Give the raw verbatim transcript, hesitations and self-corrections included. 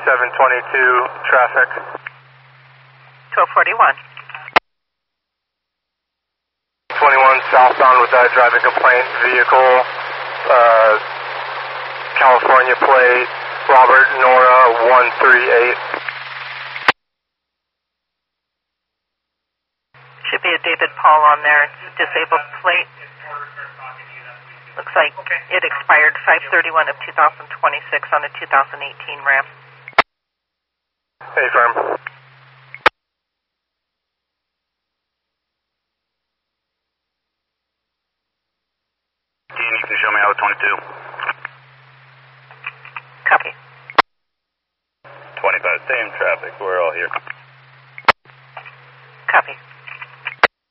seven twenty-two, traffic. twelve forty-one. twenty-one southbound with that driving complaint vehicle, uh, California plate, Robert Nora one three eight. Should be a David Paul on there. It's a disabled plate. Looks like it expired five thirty-one of two thousand twenty-six on a two thousand eighteen Ram. Hey, firm. Dean, you can show me out with twenty-two. Copy. twenty-five, same traffic. We're all here. Copy.